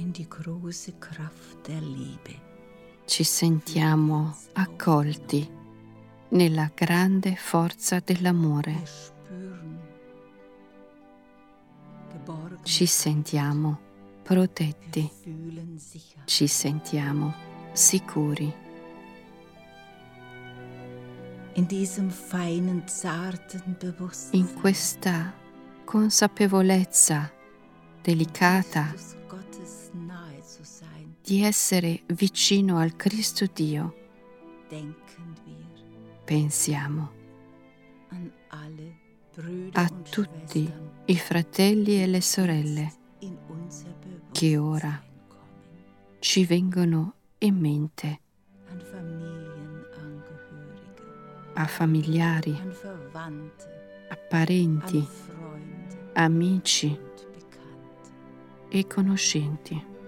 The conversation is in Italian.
Ci sentiamo accolti nella grande forza dell'amore. Ci sentiamo protetti. Ci sentiamo sicuri. In questa consapevolezza delicata di essere vicino al Cristo Dio, pensiamo a tutti i fratelli e le sorelle che ora ci vengono in mente, a familiari, a parenti, amici e conoscenti.